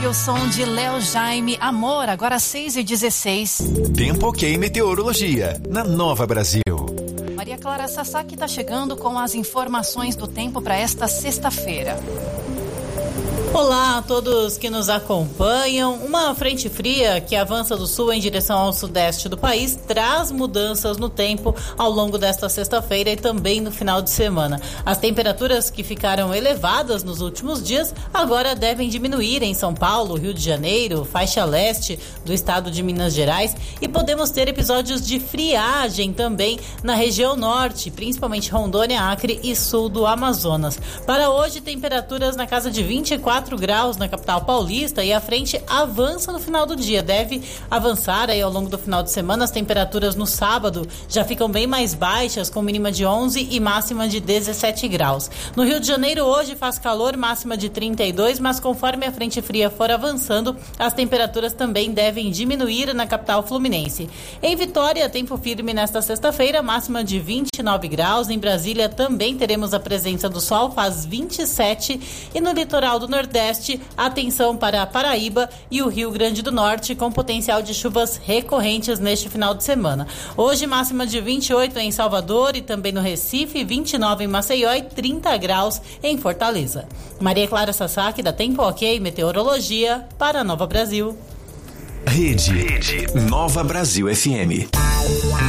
O som de Léo Jaime, Amor, agora 6h16. Tempo ok, meteorologia, na Nova Brasil. Maria Clara Sasaki está chegando com as informações do tempo para esta sexta-feira. Olá a todos que nos acompanham. Uma frente fria que avança do sul em direção ao sudeste do país traz mudanças no tempo ao longo desta sexta-feira e também no final de semana. As temperaturas que ficaram elevadas nos últimos dias agora devem diminuir em São Paulo, Rio de Janeiro, faixa leste do estado de Minas Gerais, e podemos ter episódios de friagem também na região norte, principalmente Rondônia, Acre e sul do Amazonas. Para hoje, temperaturas na casa de 24 graus na capital paulista, e a frente avança no final do dia. Deve avançar aí ao longo do final de semana. As temperaturas no sábado já ficam bem mais baixas, com mínima de 11 e máxima de 17 graus. No Rio de Janeiro hoje faz calor, máxima de 32, mas conforme a frente fria for avançando, as temperaturas também devem diminuir na capital fluminense. Em Vitória, tempo firme nesta sexta-feira, máxima de 29 graus. Em Brasília também teremos a presença do sol, faz 27, e no litoral do Nordeste, atenção para a Paraíba e o Rio Grande do Norte, com potencial de chuvas recorrentes neste final de semana. Hoje, máxima de 28 em Salvador e também no Recife, 29 em Maceió e 30 graus em Fortaleza. Maria Clara Sasaki, da Tempo Ok Meteorologia, para a Nova Brasil. Rede Nova Brasil FM.